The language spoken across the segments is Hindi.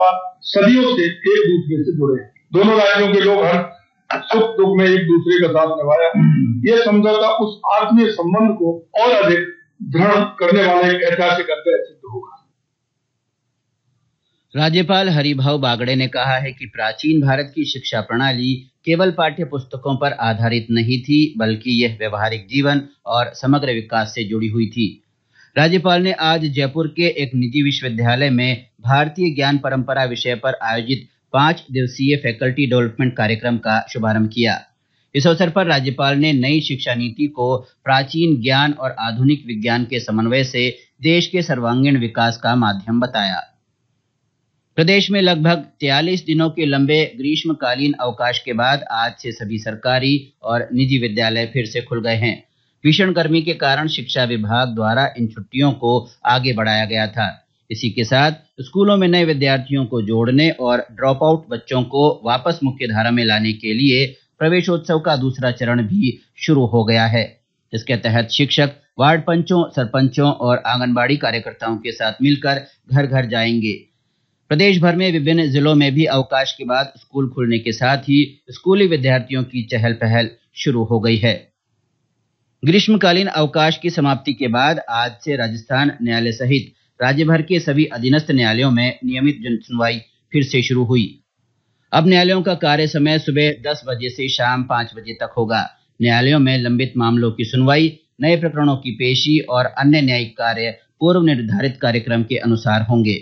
सदियों से एक दूसरे से जुड़े, दोनों राज्यों के लोग हर सुख दुख में एक दूसरे का साथ निभाया। ये समझौता उस आत्मीय संबंध को और अधिक दृढ़ करने वाला एक ऐतिहासिक अध्याय सिद्ध होगा। राज्यपाल हरिभाऊ बागड़े ने कहा है कि प्राचीन भारत की शिक्षा प्रणाली केवल पाठ्य पुस्तकों पर आधारित नहीं थी, बल्कि यह व्यवहारिक जीवन और समग्र विकास से जुड़ी हुई थी। राज्यपाल ने आज जयपुर के एक निजी विश्वविद्यालय में भारतीय ज्ञान परंपरा विषय पर आयोजित 5 दिवसीय फैकल्टी डेवलपमेंट कार्यक्रम का शुभारंभ किया। इस अवसर पर राज्यपाल ने नई शिक्षा नीति को प्राचीन ज्ञान और आधुनिक विज्ञान के समन्वय से देश के सर्वांगीण विकास का माध्यम बताया। प्रदेश में लगभग 43 दिनों के लंबे ग्रीष्मकालीन अवकाश के बाद आज से सभी सरकारी और निजी विद्यालय फिर से खुल गए हैं। भीषण गर्मी के कारण शिक्षा विभाग द्वारा इन छुट्टियों को आगे बढ़ाया गया था। इसी के साथ स्कूलों में नए विद्यार्थियों को जोड़ने और ड्रॉप आउट बच्चों को वापस मुख्यधारा में लाने के लिए प्रवेशोत्सव का दूसरा चरण भी शुरू हो गया है। इसके तहत शिक्षक वार्ड पंचों, सरपंचों और आंगनबाड़ी कार्यकर्ताओं के साथ मिलकर घर घर जाएंगे। प्रदेश भर में विभिन्न जिलों में भी अवकाश के बाद स्कूल खुलने के साथ ही स्कूली विद्यार्थियों की चहल पहल शुरू हो गई है। ग्रीष्मकालीन अवकाश की समाप्ति के बाद आज से राजस्थान न्यायालय सहित राज्य भर के सभी अधीनस्थ न्यायालयों में नियमित जन सुनवाई फिर से शुरू हुई। अब न्यायालयों का कार्य समय सुबह 10 बजे से शाम 5 बजे तक होगा। न्यायालयों में लंबित मामलों की सुनवाई, नए प्रकरणों की पेशी और अन्य न्यायिक कार्य पूर्व निर्धारित कार्यक्रम के अनुसार होंगे।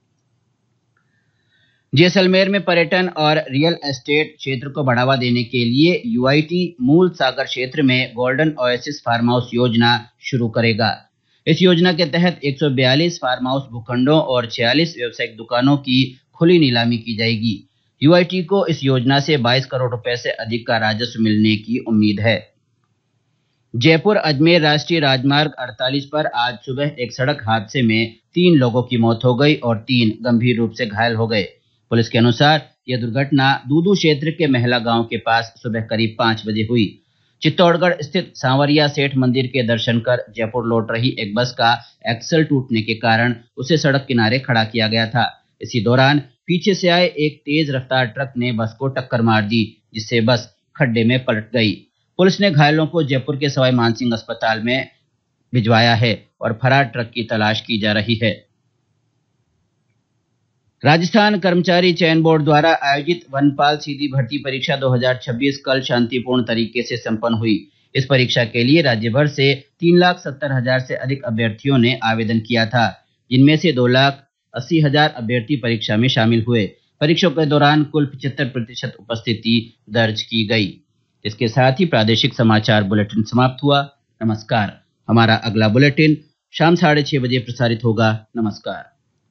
जैसलमेर में पर्यटन और रियल एस्टेट क्षेत्र को बढ़ावा देने के लिए यूआईटी मूल सागर क्षेत्र में गोल्डन ओएसिस फार्म हाउस योजना शुरू करेगा। इस योजना के तहत 142 फार्म हाउस भूखंडों और 46 व्यावसायिक दुकानों की खुली नीलामी की जाएगी। यूआईटी को इस योजना से 22 करोड़ रुपए से अधिक का राजस्व मिलने की उम्मीद है। जयपुर अजमेर राष्ट्रीय राजमार्ग 48 पर आज सुबह एक सड़क हादसे में 3 लोगों की मौत हो गई और 3 गंभीर रूप से घायल हो गए। पुलिस के अनुसार यह दुर्घटना दूदू क्षेत्र के महला गांव के पास सुबह करीब 5 बजे हुई। चित्तौड़गढ़ स्थित सांवरिया सेठ मंदिर के दर्शन कर जयपुर लौट रही एक बस का एक्सल टूटने के कारण उसे सड़क किनारे खड़ा किया गया था। इसी दौरान पीछे से आए एक तेज रफ्तार ट्रक ने बस को टक्कर मार दी, जिससे बस खड्डे में पलट गई। पुलिस ने घायलों को जयपुर के सवाई मानसिंह अस्पताल में भिजवाया है और फरार ट्रक की तलाश की जा रही है। राजस्थान कर्मचारी चयन बोर्ड द्वारा आयोजित वनपाल सीधी भर्ती परीक्षा 2026 कल शांतिपूर्ण तरीके से संपन्न हुई। इस परीक्षा के लिए राज्य भर से 3,70,000 से अधिक अभ्यर्थियों ने आवेदन किया था, जिनमें से 2,80,000 अभ्यर्थी परीक्षा में शामिल हुए। परीक्षा के दौरान कुल 75% उपस्थिति दर्ज की गई। इसके साथ ही प्रादेशिक समाचार बुलेटिन समाप्त हुआ। नमस्कार। हमारा अगला बुलेटिन शाम 6:30 बजे प्रसारित होगा। नमस्कार।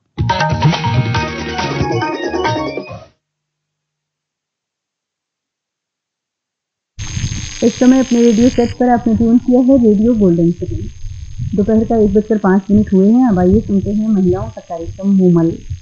इस समय अपने रेडियो सेट पर आपने ट्यून किया है रेडियो गोल्डन सिटी। दोपहर का 1:05 हुए हैं। अब आइए सुनते हैं महिलाओं का कार्यक्रम मूमल।